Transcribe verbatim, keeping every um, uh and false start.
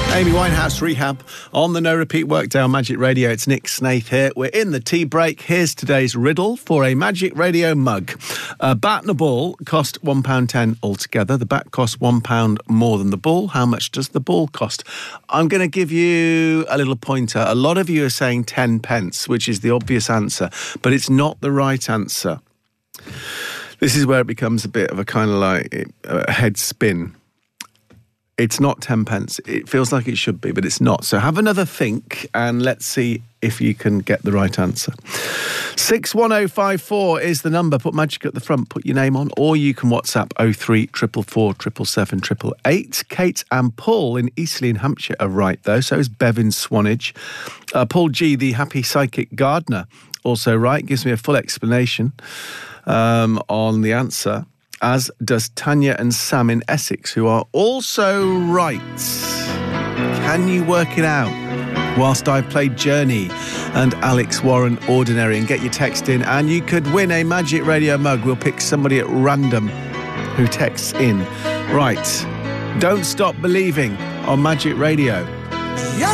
Amy Winehouse, Rehab, on the No Repeat Workday on Magic Radio. It's Nick Snaith here. We're in the tea break. Here's today's riddle for a Magic Radio mug. A bat and a ball cost one pound ten altogether. The bat costs one pound more than the ball. How much does the ball cost? I'm going to give you a little pointer. A lot of you are saying ten pence, which is the obvious answer, but it's not the right answer. This is where it becomes a bit of a kind of like a head spin. It's not ten pence. It feels like it should be, but it's not. So have another think and let's see if you can get the right answer. six one oh five four is the number. Put Magic at the front, put your name on, or you can WhatsApp oh three four four four seven seven seven eight eight. Kate and Paul in Eastleigh in Hampshire are right, though. So is Bev in Swanage. Uh, Paul G, the happy psychic gardener, also right. Gives me a full explanation um, on the answer, as does Tanya and Sam in Essex, who are also right. Can you work it out? Whilst I played Journey and Alex Warren Ordinary, and get your text in, and you could win a Magic Radio mug. We'll pick somebody at random who texts in. Right. Don't Stop Believing on Magic Radio.